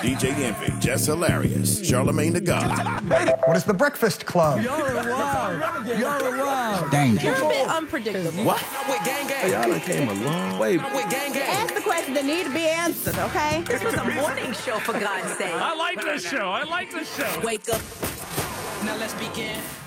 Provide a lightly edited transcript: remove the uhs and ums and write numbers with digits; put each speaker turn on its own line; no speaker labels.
DJ Envy, Jess Hilarious, Charlamagne the God.
What is the Breakfast Club?
Y'all are wild.
Danger.
You're a bit unpredictable.
What?
Y'all came a long way.
Ask the questions that need to be answered, okay?
This was a morning show, for God's sake.
I like this show.
Wake up. Now let's begin.